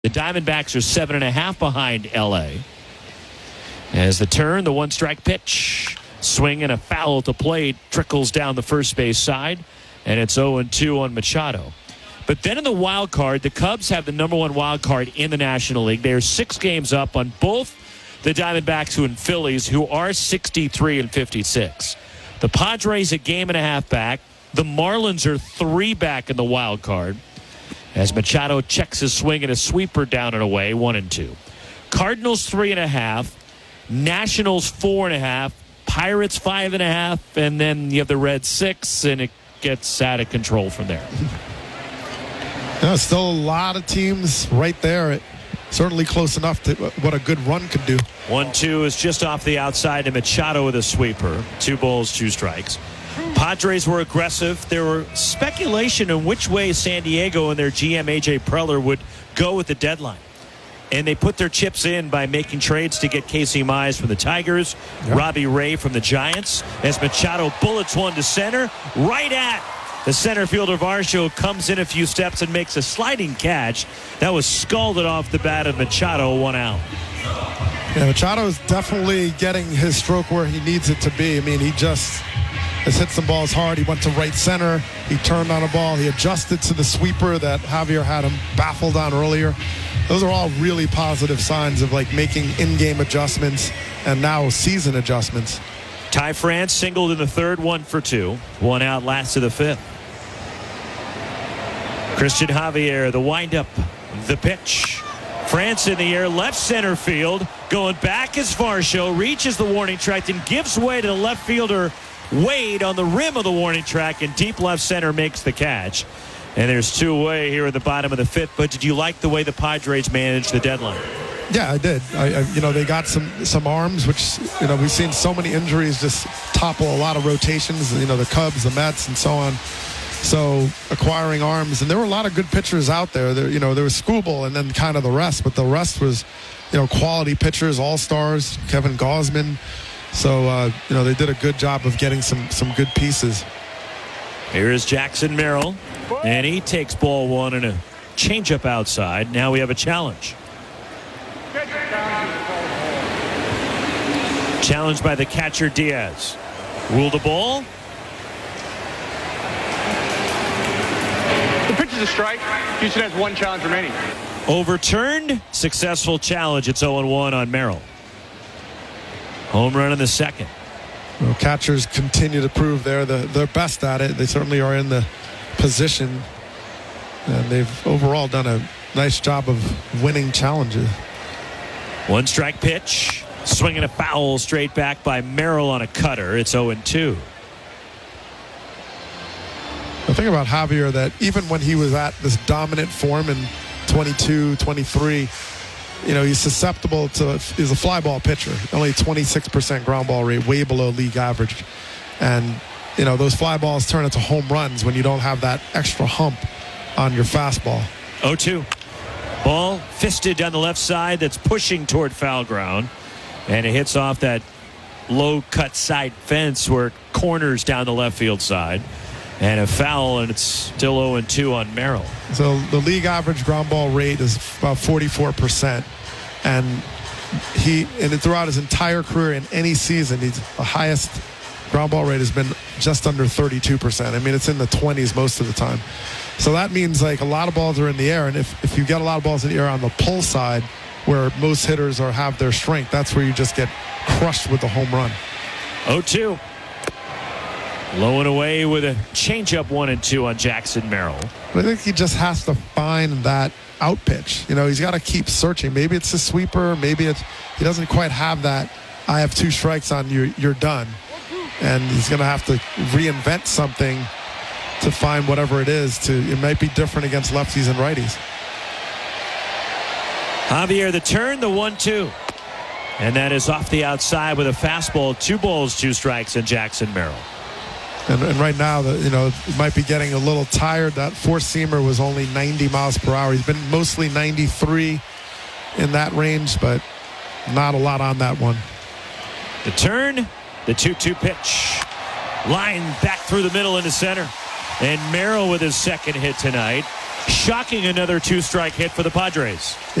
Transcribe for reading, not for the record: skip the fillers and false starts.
The Diamondbacks are 7.5 behind L.A. As the turn, the one-strike pitch. Swing and a foul at the plate. Trickles down the first base side. And it's 0-2 on Machado. But then in the wild card, the Cubs have the number one wild card in the National League. They are 6 games up on both the Diamondbacks and Phillies, who are 63 and 56. The Padres a game and a half back. The Marlins are 3 back in the wild card. As Machado checks his swing and a sweeper down and away, 1-2. Cardinals 3.5. Nationals 4.5. Pirates 5.5. And then you have the Reds 6, and it gets out of control from there. Yeah, still a lot of teams right there. Certainly close enough to what a good run could do. 1-2 is just off the outside to Machado with a sweeper. 2 balls, 2 strikes. Padres were aggressive. There were speculation on which way San Diego and their GM A.J. Preller would go with the deadline. And they put their chips in by making trades to get Casey Mize from the Tigers, Robbie Ray from the Giants. As Machado bullets one to center, right at the center fielder Varsho, comes in a few steps and makes a sliding catch. That was scalded off the bat of Machado, 1 out. Yeah, Machado is definitely getting his stroke where he needs it to be. I mean, he just has hit some balls hard. He went to right center. He turned on a ball. He adjusted to the sweeper that Javier had him baffled on earlier. Those are all really positive signs of like making in-game adjustments and now season adjustments. Ty France singled in the third, 1 for 2. 1 out last of the 5th. Christian Javier, the windup, the pitch. France in the air, left center field. Going back is Varsho, reaches the warning track, and gives way to the left fielder Wade on the rim of the warning track, and deep left center makes the catch. And there's 2 away here at the bottom of the 5th. But did you like the way the Padres managed the deadline? Yeah, I did. They got some arms, which, we've seen so many injuries just topple a lot of rotations, the Cubs, the Mets, and so on. So acquiring arms, and there were a lot of good pitchers out there. There was Skubal and then kind of the rest, but the rest was, quality pitchers, all-stars, Kevin Gausman. So, they did a good job of getting some good pieces. Here is Jackson Merrill, and he takes ball 1 and a changeup outside. Now we have a challenge. Challenged by the catcher Diaz. Rule the ball. The pitch is a strike. Houston has 1 challenge remaining. Overturned. Successful challenge. It's 0-1 on Merrill. Home run in the second. Well, catchers continue to prove they're best at it. They certainly are in the position, and they've overall done a nice job of winning challenges. 1 strike pitch. Swinging a foul straight back by Merrill on a cutter. It's 0-2. The thing about Javier, that even when he was at this dominant form in 22, 23, he's susceptible to, he's a fly ball pitcher. Only 26% ground ball rate, way below league average. And, those fly balls turn into home runs when you don't have that extra hump on your fastball. 0-2. Ball fisted down the left side that's pushing toward foul ground. And it hits off that low cut side fence where it corners down the left field side. And a foul, and it's still 0-2 on Merrill. So the league average ground ball rate is about 44%. And throughout his entire career in any season, the highest ground ball rate has been just under 32%. I mean, it's in the 20s most of the time. So that means like a lot of balls are in the air. And if you get a lot of balls in the air on the pull side, where most hitters have their strength, that's where you just get crushed with the home run. 0-2. Low and away with a changeup 1-2 on Jackson Merrill. But I think he just has to find that out pitch. He's got to keep searching. Maybe it's a sweeper. Maybe he doesn't quite have that. I have 2 strikes on you, you're done. And he's going to have to reinvent something to find whatever it is. It might be different against lefties and righties. Javier, the turn, the 1-2. And that is off the outside with a fastball. 2 balls, 2 strikes, and Jackson Merrill. And right now, he might be getting a little tired. That four-seamer was only 90 miles per hour. He's been mostly 93 in that range, but not a lot on that one. The turn, the 2-2 pitch. Line back through the middle into center. And Merrill with his second hit tonight. Shocking, another 2-strike hit for the Padres.